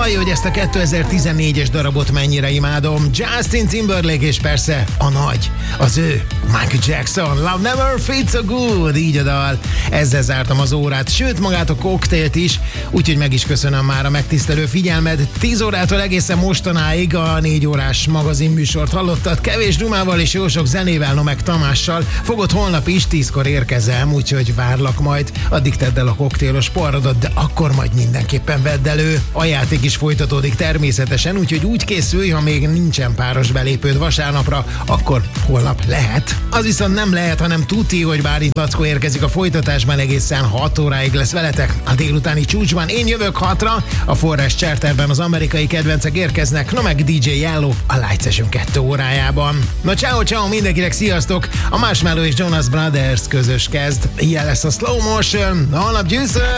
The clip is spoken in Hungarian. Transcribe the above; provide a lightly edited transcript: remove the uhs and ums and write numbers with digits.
hallja, hogy ezt a 2014-es darabot mennyire imádom. Justin Timberlake és persze a nagy, az ő, Michael Jackson. Love never feels so good, így a dal. Ezzel zártam az órát, sőt magát a koktélt is, úgyhogy meg is köszönöm már a megtisztelő figyelmed. 10 órától egészen mostanáig a 4 órás magazinműsort hallottad, kevés dumával és jó sok zenével, no meg Tamással. Fogod holnap is 10-kor érkezem, úgyhogy várlak majd. Addig tedd el a koktélos porradat, de akkor majd mindenképpen vedd elő. A játék is folytatódik természetesen, úgyhogy úgy készülj, ha még nincsen páros belépőd vasárnapra, akkor holnap lehet. Az viszont nem lehet, hanem tuti, hogy Bálint Lackó érkezik a folytatásban, egészen 6 óráig lesz veletek. A délutáni csúcsban én jövök 6-ra, a Forrás Charterben az amerikai kedvencek érkeznek, no meg DJ Yellow a Light Session 2 órájában. Na ciao mindenkinek, sziasztok! A Marshmello és Jonas Brothers közös kezd. Ilyen lesz a Slow Motion, holnap győző!